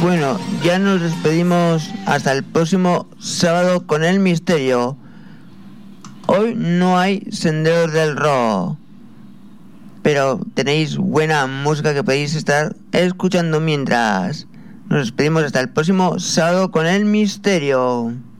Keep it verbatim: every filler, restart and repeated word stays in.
Bueno, ya nos despedimos hasta el próximo sábado con el misterio. Hoy no hay senderos del rock, pero tenéis buena música que podéis estar escuchando mientras. Nos despedimos hasta el próximo sábado con el misterio.